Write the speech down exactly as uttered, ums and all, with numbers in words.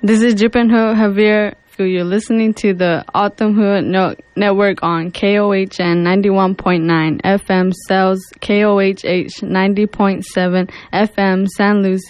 This is Jipenho Javier. You're listening to the Autumn Hood no- Network on K O H N ninety-one point nine F M Cells, K O H H ninety point seven F M San Luis